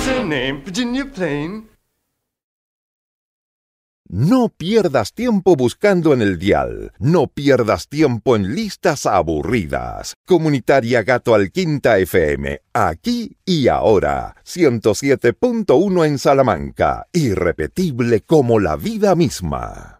her name? Virginia Plain. No pierdas tiempo buscando en el dial. No pierdas tiempo en listas aburridas. Comunitaria Gato Alquinta FM. Aquí y ahora. 107.1 en Salamanca. Irrepetible como la vida misma.